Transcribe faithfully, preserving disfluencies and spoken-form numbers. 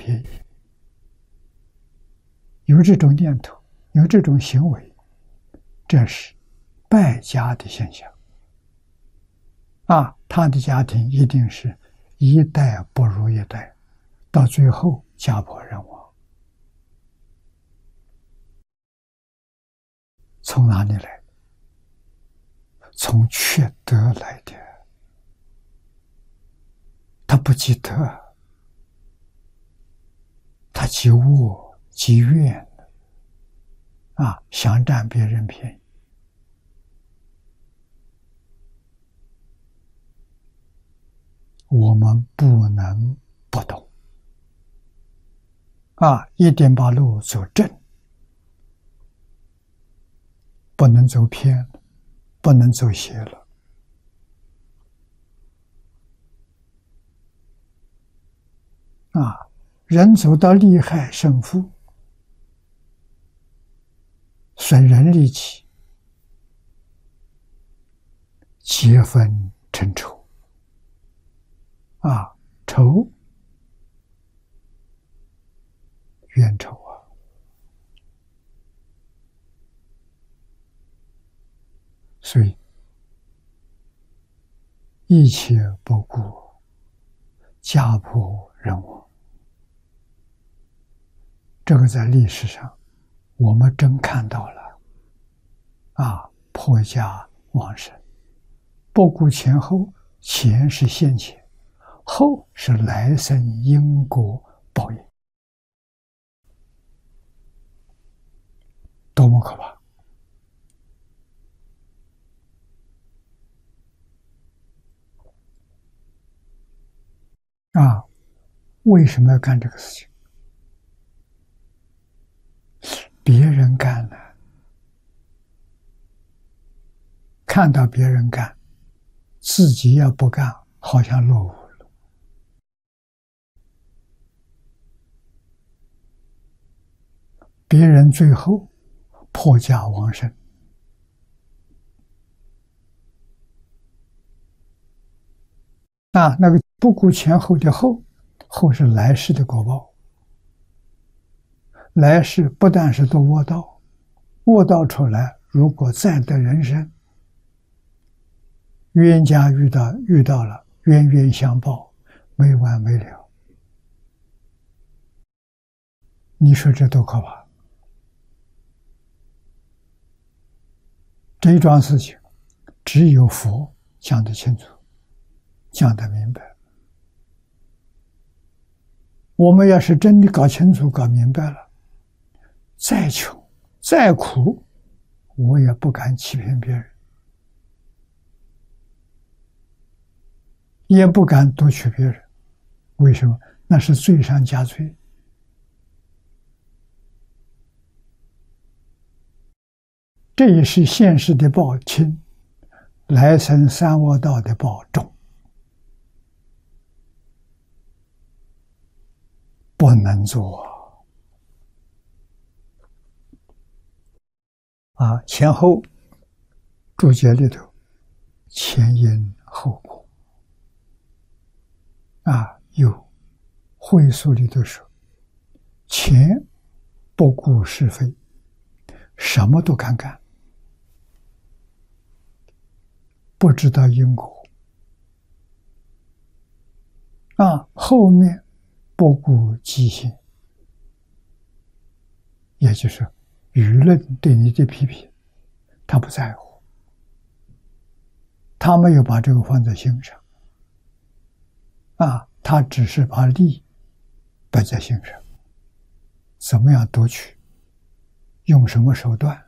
便宜，有这种念头，有这种行为，这是败家的现象。啊，他的家庭一定是一代不如一代，到最后家破人亡。从哪里来？从缺德来的。他不积德，他积恶积怨，啊，想占别人便宜。我们不能不懂，啊，一定把路走正，不能走偏了，不能走邪了。啊，人走到利害胜负，损人利己，结纷成仇。啊，仇，冤仇啊！所以一切不顾，家破人亡。这个在历史上，我们真看到了。啊，破家亡身，不顾前后，前是现前，后是来生因果报应，多么可怕！啊，为什么要干这个事情？别人干了，看到别人干，自己要不干，好像落伍了。别人最后破家亡身，啊，那个不顾前后的后，后是来世的果报。来世不但是做恶道，恶道出来，如果再得人生，冤家遇到遇到了，冤冤相报，没完没了。你说这多可怕！这一桩事情，只有佛讲得清楚，讲得明白。我们要是真的搞清楚、搞明白了，再穷再苦，我也不敢欺骗别人，也不敢夺取别人。为什么？那是罪上加罪。这也是现世的报轻，来生三恶道的报重，不能做啊！前后注解里头，前因后果啊，有会所里头说，前不顾是非，什么都敢干，不知道因果啊，后面不顾己心，也就是舆论对你的批评，他不在乎，他没有把这个放在心上啊，他只是把利摆在心上，怎么样夺取，用什么手段